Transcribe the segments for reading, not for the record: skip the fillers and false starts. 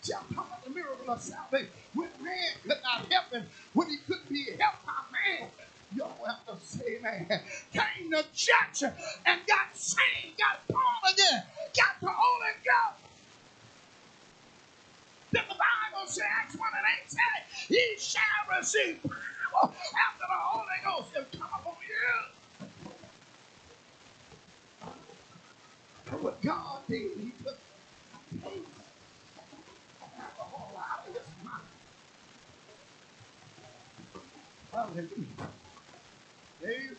See, I'm talking about the miracle of salvation. When man could not help him, when he couldn't be helped by man, you don't have to say, man, came to church and got saved, got born again, got the Holy Ghost. Then the Bible says, Acts 1 and 8 said, ye shall receive power after the Holy Ghost has come upon you. And what God did, he took taste alcohol out of his mouth. Hallelujah. Gave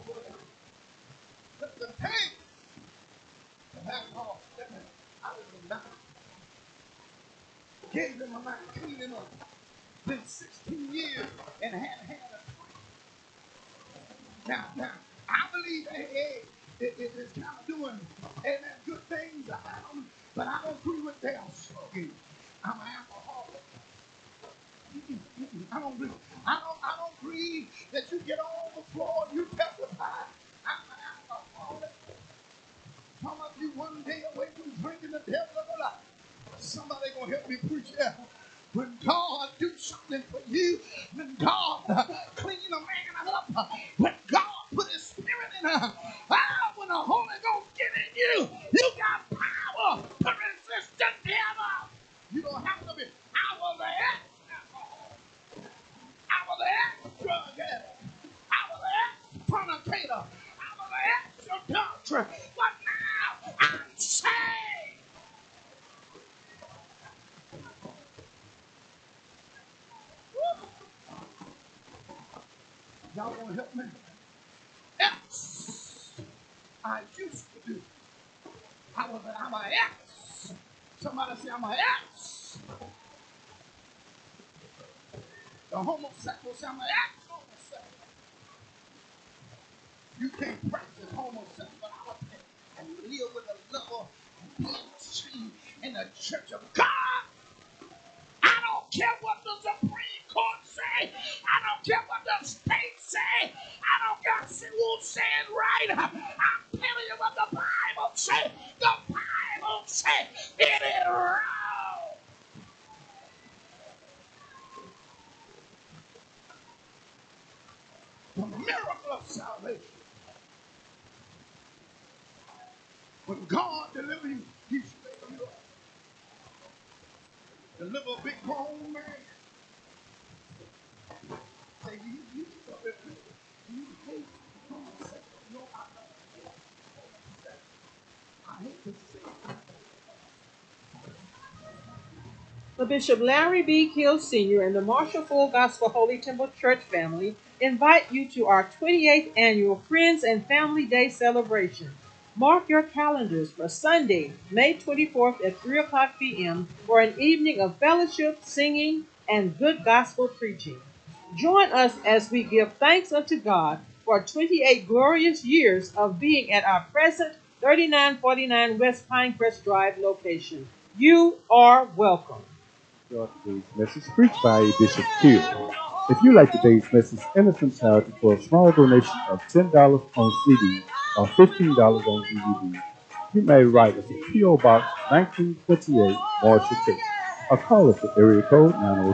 the taste of alcohol out of his mouth. Gave him a mind, cleaned him up. Been 16 years and hadn't had a drink. Now, I believe it's kind of doing good things, but I don't agree with their smoking. I'm an alcoholic. I don't agree. I don't agree that you get on the floor and you testify. I'm an alcoholic. Some of you one day away from drinking the devil of a lie. Somebody gonna help me preach that. When God do something for you, when God clean a man up, when God put his spirit in her, when the Holy Ghost get in you, you got power to resist the devil. You don't have to be. I was the ex-alcohol. I was the ex-drug addict. I was the ex-fornicator. I was the ex-adulterer. But now I'm saved. Y'all want to help me? X. I used to do. I'm an X. Somebody say I'm an X. The homosexual say I'm an ex-homosexual. You can't practice homosexuality and live with a love and being seen in the church of God. I don't care what the Supreme Court say. I don't care what the state say. I don't care who's saying right. I'm telling you what the Bible says. The Bible says it is wrong. The miracle of salvation. When God delivers you, He straighten you up. Deliver a big grown man. Say, you hate homosexuals. No, I don't. I hate to say it. The Bishop Larry B. Kill Sr. and the Marshall Full Gospel Holy Temple Church family invite you to our 28th annual Friends and Family Day celebration. Mark your calendars for Sunday, May 24th at 3 o'clock p.m. for an evening of fellowship, singing, and good gospel preaching. Join us as we give thanks unto God for 28 glorious years of being at our present 3949 West Pinecrest Drive location. You are welcome. Today's message preached by Bishop Hill. If you like today's message, Innocent Charity for a small donation of $10 on CD or $15 on DVD, you may write us at P.O. Box 1928, Marshall, Texas, or call us at area code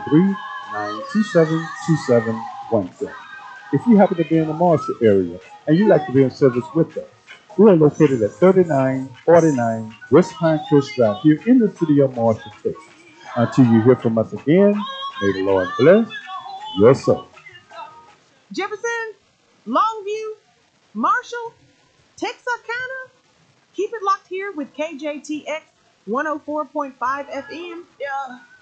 903-927-2717. If you happen to be in the Marshall area and you'd like to be in service with us, we are located at 3949 West Pinecrest Drive here in the city of Marshall, Texas. Until you hear from us again, may the Lord bless your soul. Jefferson, Longview, Marshall, Texarkana. Keep it locked here with KJTX 104.5 FM. Yeah.